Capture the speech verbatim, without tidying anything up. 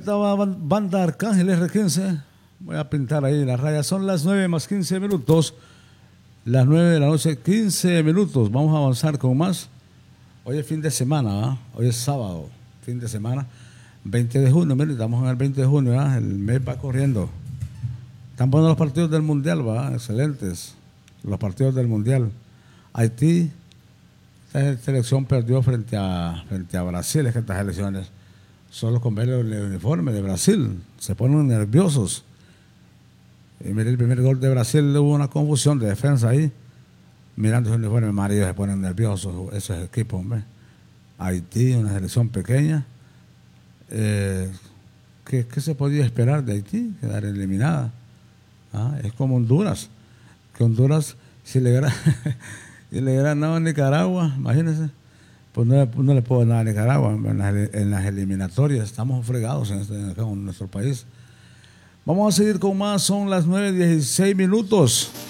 Estaba banda Arcángel R quince. Voy a pintar ahí las rayas. Son las nueve más quince minutos. Las nueve de la noche, quince minutos. Vamos a avanzar con más. Hoy es fin de semana, ¿eh? Hoy es sábado, fin de semana. veinte de junio, miren, estamos en el veinte de junio, ¿eh? El mes va corriendo. Están buenos los partidos del Mundial, ¿va? Excelentes. Los partidos del Mundial. Haití, esta selección perdió frente a, frente a Brasil. Es que estas elecciones, solo con ver el uniforme de Brasil, se ponen nerviosos. Y mire, el primer gol de Brasil, hubo una confusión de defensa ahí. Mirando su uniforme amarillo se ponen nerviosos esos equipos, hombre. Haití, una selección pequeña. Eh, ¿qué, ¿Qué se podía esperar de Haití? Quedar eliminada. ¿Ah? Es como Honduras. Que Honduras, si le hubiera, si le hubiera ganado a Nicaragua, imagínense, pues no, no le puedo ganar a Nicaragua en las, en las eliminatorias. Estamos fregados en, este, acá en nuestro país. Vamos a seguir con más, son las nueve dieciséis minutos.